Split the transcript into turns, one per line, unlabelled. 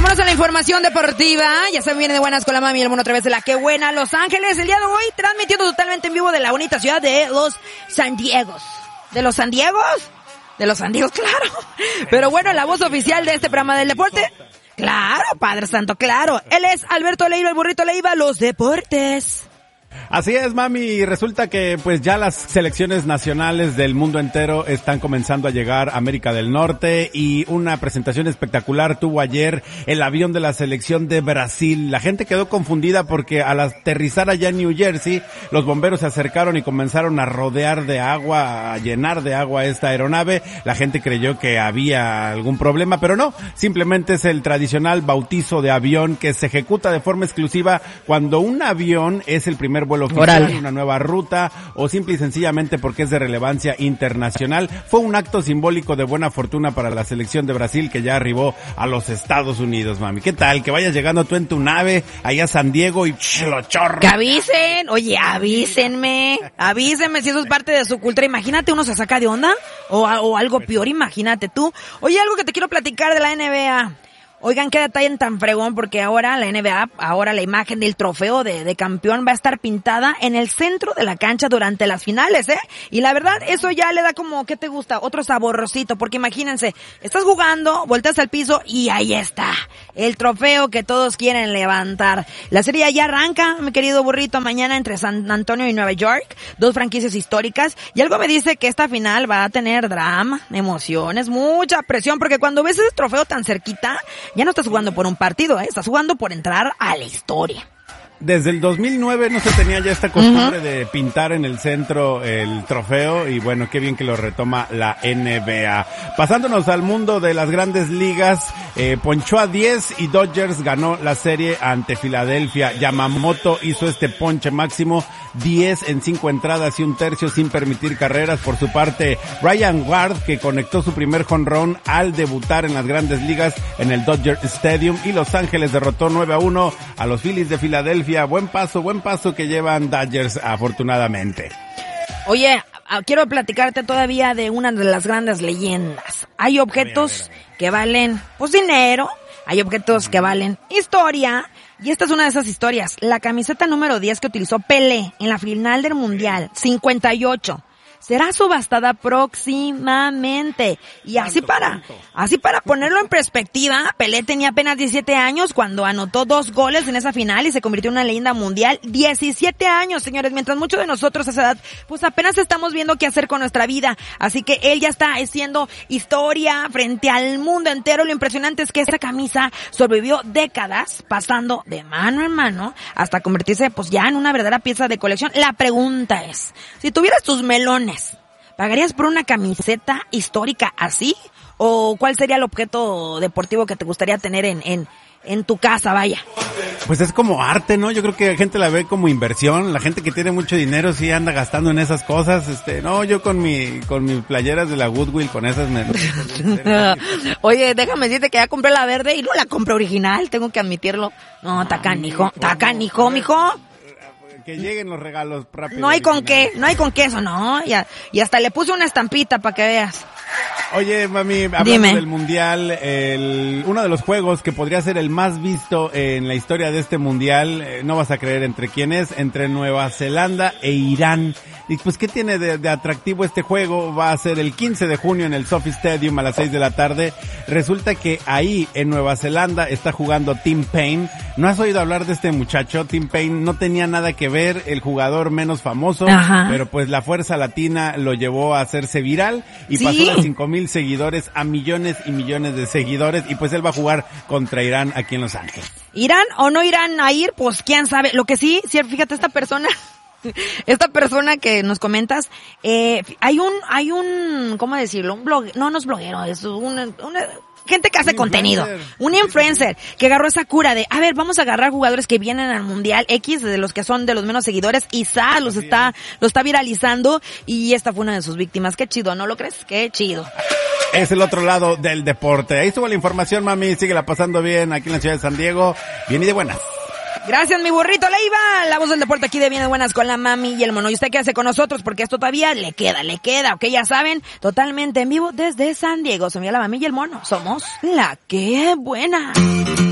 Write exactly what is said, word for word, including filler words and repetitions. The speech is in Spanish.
Vámonos a la información deportiva. Ya se viene de buenas con la mami y el mono otra vez de la que buena Los Ángeles. El día de hoy transmitiendo totalmente en vivo de la bonita ciudad de los San Diegos. ¿De los San Diegos? De los San Diegos, claro. Pero bueno, la voz oficial de este programa del deporte. Claro, Padre Santo, claro. Él es Alberto Leiva, el burrito Leiva, los deportes.
Así es, mami, y resulta que pues ya las selecciones nacionales del mundo entero están comenzando a llegar a América del Norte y una presentación espectacular tuvo ayer el avión de la selección de Brasil. La gente quedó confundida porque al aterrizar allá en New Jersey, los bomberos se acercaron y comenzaron a rodear de agua, a llenar de agua esta aeronave. La gente creyó que había algún problema, pero no, simplemente es el tradicional bautizo de avión que se ejecuta de forma exclusiva cuando un avión es el primer vuelo oficial, Orale. Una nueva ruta o simple y sencillamente porque es de relevancia internacional. Fue un acto simbólico de buena fortuna para la selección de Brasil que ya arribó a los Estados Unidos, mami. ¿Qué tal? Que vayas llegando tú en tu nave allá a San Diego y ch, lo chorro.
Que avisen, oye, avísenme, avísenme si eso es parte de su cultura. Imagínate, uno se saca de onda o, o algo peor, imagínate tú. Oye, algo que te quiero platicar de la N B A. Oigan, qué detalle tan fregón, porque ahora la N B A, ahora la imagen del trofeo de, de campeón va a estar pintada en el centro de la cancha durante las finales, ¿eh? Y la verdad, eso ya le da como, ¿qué te gusta? Otro saborcito, porque imagínense, estás jugando, volteas al piso y ahí está, el trofeo que todos quieren levantar. La serie ya arranca, mi querido burrito, mañana entre San Antonio y Nueva York, dos franquicias históricas, y algo me dice que esta final va a tener drama, emociones, mucha presión, porque cuando ves ese trofeo tan cerquita, ya no estás jugando por un partido, ¿eh? Estás jugando por entrar a la historia.
Desde el dos mil nueve no se tenía ya esta costumbre uh-huh. de pintar en el centro el trofeo y bueno, qué bien que lo retoma la N B A. Pasándonos al mundo de las grandes ligas, eh, ponchó a diez y Dodgers ganó la serie ante Filadelfia. Yamamoto hizo este ponche máximo, diez en cinco entradas y un tercio sin permitir carreras. Por su parte, Ryan Ward, que conectó su primer jonrón al debutar en las grandes ligas en el Dodger Stadium, y Los Ángeles derrotó nueve a uno a los Phillies de Filadelfia. Buen paso, buen paso que llevan Dodgers afortunadamente.
Oye, quiero platicarte todavía de una de las grandes leyendas. Hay objetos a ver, a ver, a ver. que valen, pues, dinero. Hay objetos que valen historia. Y esta es una de esas historias. La camiseta número diez que utilizó Pelé en la final del Mundial cincuenta y ocho. Será subastada próximamente. Y así para, así para ponerlo en perspectiva, Pelé tenía apenas diecisiete años cuando anotó dos goles en esa final y se convirtió en una leyenda mundial. diecisiete años, señores, mientras muchos de nosotros a esa edad, pues apenas estamos viendo qué hacer con nuestra vida. Así que él ya está haciendo historia frente al mundo entero. Lo impresionante es que esta camisa sobrevivió décadas, pasando de mano en mano hasta convertirse pues ya en una verdadera pieza de colección. La pregunta es, si tuvieras tus melones, ¿pagarías por una camiseta histórica así? ¿O cuál sería el objeto deportivo que te gustaría tener en, en, en tu casa, vaya?
Pues es como arte, ¿no? Yo creo que la gente la ve como inversión. La gente que tiene mucho dinero sí anda gastando en esas cosas. Este, no, yo con mi, con mis playeras de la Goodwill, con esas me...
Oye, déjame decirte que ya compré la verde y no la compré original, tengo que admitirlo. No, está canijo, está canijo, mijo.
Que lleguen los regalos rápido.
No hay con qué, no hay con qué eso, no. Y, a, y hasta le puse una estampita para que veas.
Oye, mami, hablando Dime. del mundial, el, uno de los juegos que podría ser el más visto en la historia de este mundial, eh, no vas a creer entre quién es, entre Nueva Zelanda e Irán. Y pues, ¿qué tiene de, de atractivo este juego? Va a ser el quince de junio en el Sophie Stadium a las seis de la tarde. Resulta que ahí, en Nueva Zelanda, está jugando Tim Payne. ¿No has oído hablar de este muchacho? Tim Payne no tenía nada que ver, el jugador menos famoso, Ajá. pero pues la fuerza latina lo llevó a hacerse viral y ¿Sí? pasó de cinco mil seguidores a millones y millones de seguidores, y pues él va a jugar contra Irán aquí en Los Ángeles.
¿Irán o no irán a ir? Pues quién sabe. Lo que sí, sí, fíjate, esta persona... Esta persona que nos comentas, eh, hay un, hay un, ¿cómo decirlo? Un blog, no, no es bloguero, es una, una gente que hace un contenido, influencer. un influencer que agarró esa cura de, a ver, vamos a agarrar jugadores que vienen al Mundial X, de los que son de los menos seguidores, y ¡zas! los está, lo está viralizando, y esta fue una de sus víctimas. Qué chido, ¿no lo crees? Qué chido.
Es el otro lado del deporte. Ahí estuvo la información, mami, síguela pasando bien aquí en la ciudad de San Diego. Bien y de buenas.
Gracias, mi burrito Leiva, la voz del deporte aquí de Bien de Buenas con la mami y el mono. Y usted quédese con nosotros porque esto todavía le queda, le queda, ok, ya saben, totalmente en vivo desde San Diego. Soy la mami y el mono, somos la que buena.